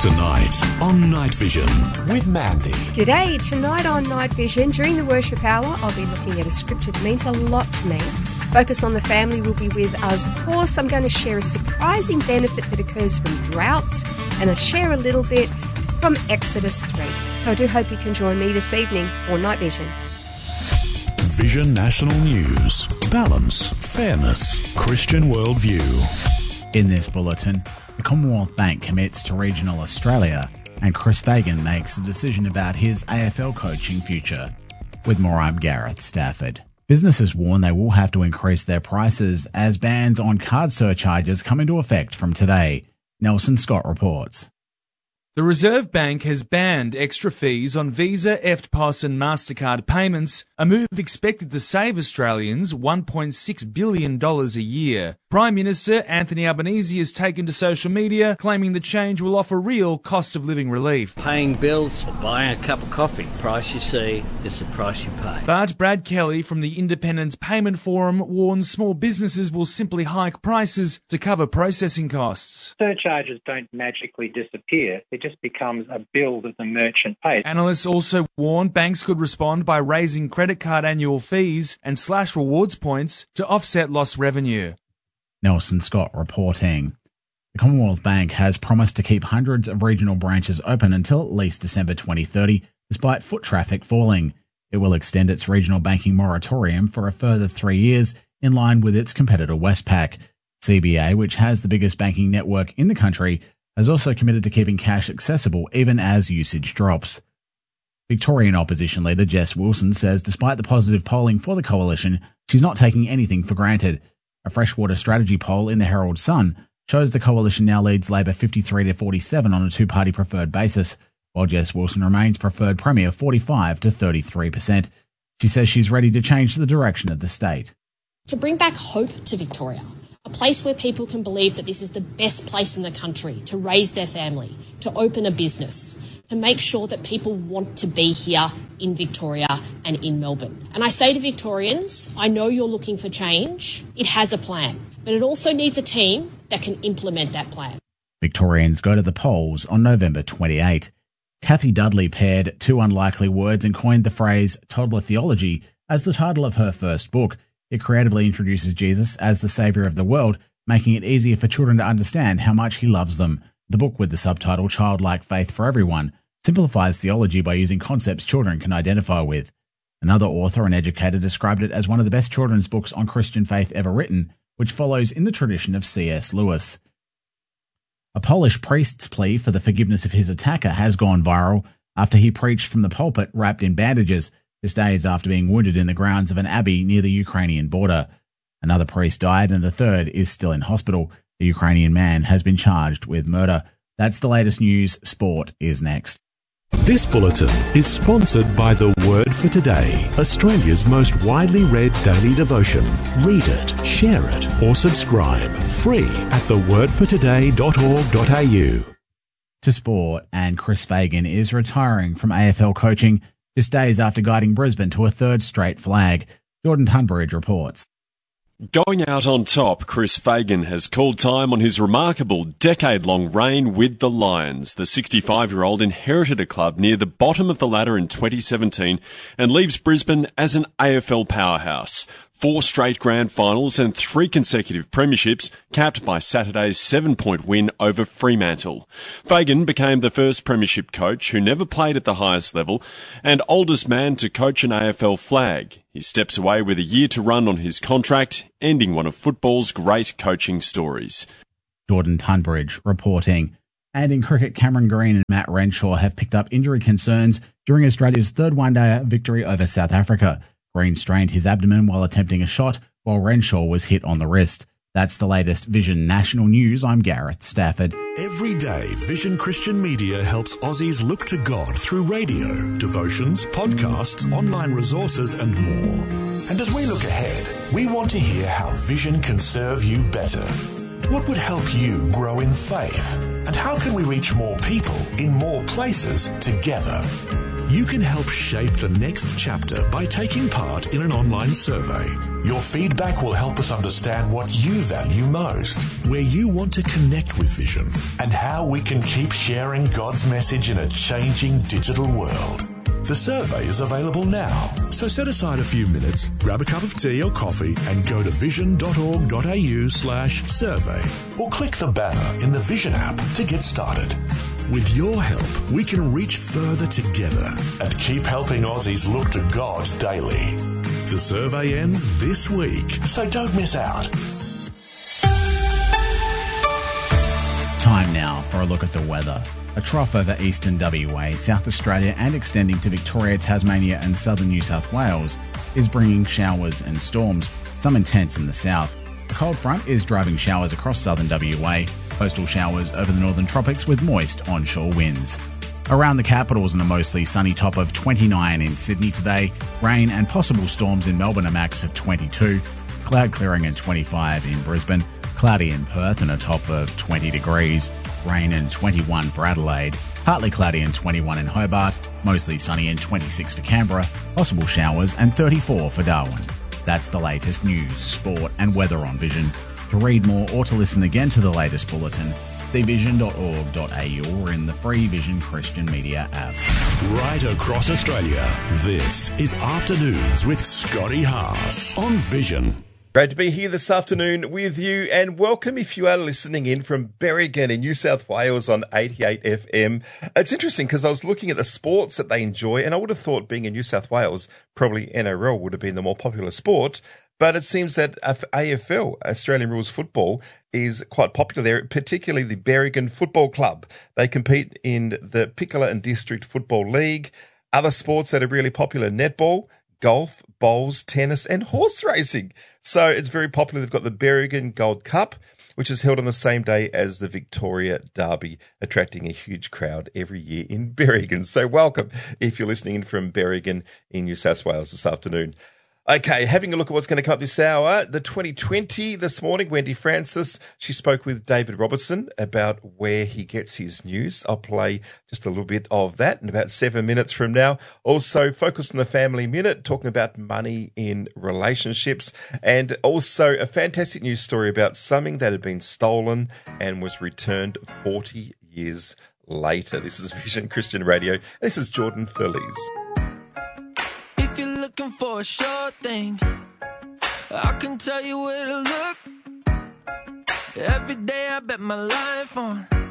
Tonight on Night Vision with Mandy. G'day, tonight on Night Vision, during the worship hour, I'll be looking at a scripture that means a lot to me. Focus on the Family will be with us. Of course, I'm going to share a surprising benefit that occurs from droughts, and I'll share a little bit from Exodus 3. So I do hope you can join me this evening for Night Vision. Vision National News. Balance, fairness, Christian worldview. In this bulletin, the Commonwealth Bank commits to regional Australia, and Chris Fagan makes a decision about his AFL coaching future. With more, I'm Gareth Stafford. Businesses warn they will have to increase their prices as bans on card surcharges come into effect from today. Nelson Scott reports. The Reserve Bank has banned extra fees on Visa, EFTPOS and MasterCard payments, a move expected to save Australians $1.6 billion a year. Prime Minister Anthony Albanese has taken to social media, claiming the change will offer real cost of living relief. Paying bills or buying a cup of coffee. Price you see is the price you pay. But Brad Kelly from the Independent Payment Forum warns small businesses will simply hike prices to cover processing costs. Surcharges don't magically disappear. It just becomes a bill that the merchant pays. Analysts also warn banks could respond by raising credit card annual fees and slash rewards points to offset lost revenue. Nelson Scott reporting. The Commonwealth Bank has promised to keep hundreds of regional branches open until at least December 2030, despite foot traffic falling. It will extend its regional banking moratorium for a further 3 years, in line with its competitor Westpac. CBA, which has the biggest banking network in the country, has also committed to keeping cash accessible even as usage drops. Victorian opposition leader Jess Wilson says despite the positive polling for the coalition, she's not taking anything for granted. A Freshwater strategy poll in the Herald Sun shows the coalition now leads Labor 53-47 on a two-party preferred basis, while Jess Wilson remains preferred Premier 45 to 33%. She says she's ready to change the direction of the state. To bring back hope to Victoria, a place where people can believe that this is the best place in the country to raise their family, to open a business, to make sure that people want to be here in Victoria and in Melbourne. And I say to Victorians, I know you're looking for change. It has a plan, but it also needs a team that can implement that plan. Victorians go to the polls on November 28. Kathy Dudley paired two unlikely words and coined the phrase toddler theology as the title of her first book. It creatively introduces Jesus as the saviour of the world, making it easier for children to understand how much he loves them. The book, with the subtitle Childlike Faith for Everyone, simplifies theology by using concepts children can identify with. Another author and educator described it as one of the best children's books on Christian faith ever written, which follows in the tradition of C.S. Lewis. A Polish priest's plea for the forgiveness of his attacker has gone viral after he preached from the pulpit wrapped in bandages, just days after being wounded in the grounds of an abbey near the Ukrainian border. Another priest died and a third is still in hospital. The Ukrainian man has been charged with murder. That's the latest news. Sport is next. This bulletin is sponsored by The Word for Today, Australia's most widely read daily devotion. Read it, share it, or subscribe. Free at thewordfortoday.org.au. To sport, and Chris Fagan is retiring from AFL coaching just days after guiding Brisbane to a third straight flag. Jordan Tunbridge reports. Going out on top, Chris Fagan has called time on his remarkable decade-long reign with the Lions. The 65-year-old inherited a club near the bottom of the ladder in 2017 and leaves Brisbane as an AFL powerhouse. 4 straight grand finals and 3 consecutive premierships, capped by Saturday's 7-point win over Fremantle. Fagan became the first premiership coach who never played at the highest level and oldest man to coach an AFL flag. He steps away with a year to run on his contract, ending one of football's great coaching stories. Jordan Tunbridge reporting. And in cricket, Cameron Green and Matt Renshaw have picked up injury concerns during Australia's third one-day victory over South Africa. Green strained his abdomen while attempting a shot, while Renshaw was hit on the wrist. That's the latest Vision National News. I'm Gareth Stafford. Every day, Vision Christian Media helps Aussies look to God through radio, devotions, podcasts, online resources and more. And as we look ahead, we want to hear how Vision can serve you better. What would help you grow in faith? And how can we reach more people in more places together? You can help shape the next chapter by taking part in an online survey. Your feedback will help us understand what you value most, where you want to connect with Vision, and how we can keep sharing God's message in a changing digital world. The survey is available now, so set aside a few minutes, grab a cup of tea or coffee and go to vision.org.au/survey or click the banner in the Vision app to get started. With your help, we can reach further together and keep helping Aussies look to God daily. The survey ends this week, so don't miss out. Time now for a look at the weather. A trough over eastern WA, South Australia and extending to Victoria, Tasmania and southern New South Wales is bringing showers and storms, some intense in the south. A cold front is driving showers across southern WA, coastal showers over the northern tropics with moist onshore winds. Around the capitals and a mostly sunny top of 29 in Sydney today, rain and possible storms in Melbourne, a max of 22, cloud clearing and 25 in Brisbane, cloudy in Perth and a top of 20 degrees, rain and 21 for Adelaide, partly cloudy and 21 in Hobart, mostly sunny and 26 for Canberra, possible showers and 34 for Darwin. That's the latest news, sport and weather on Vision. To read more or to listen again to the latest bulletin, thevision.org.au or in the free Vision Christian Media app. Right across Australia, this is Afternoons with Scotty Haas on Vision. Great to be here this afternoon with you, and welcome if you are listening in from Berrigan in New South Wales on 88 FM. It's interesting because I was looking at the sports that they enjoy, and I would have thought being in New South Wales, probably NRL would have been the more popular sport. But it seems that AFL, Australian Rules Football, is quite popular there, particularly the Berrigan Football Club. They compete in the Picola and District Football League. Other sports that are really popular, netball, golf, bowls, tennis and horse racing. So it's very popular. They've got the Berrigan Gold Cup, which is held on the same day as the Victoria Derby, attracting a huge crowd every year in Berrigan. So welcome if you're listening in from Berrigan in New South Wales this afternoon. Okay, having a look at what's going to come up this hour. The 2020 this morning, Wendy Francis, she spoke with David Robertson about where he gets his news. I'll play just a little bit of that in about 7 minutes from now. Also, Focus on the Family Minute, talking about money in relationships, and also a fantastic news story about something that had been stolen and was returned 40 years later. This is Vision Christian Radio. This is Jordan Furley's. If you're looking for a sure thing, I can tell you where to look. Every day I bet my life on